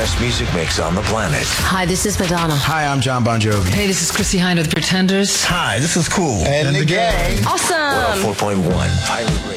best music mix on the planet. Hi, this is Madonna. Hi, I'm John Bon Jovi. Hey, this is Chrissy Hynde of The Pretenders. Hi, this is Cool. And the gang. Awesome. 104.1 Pilot Radio.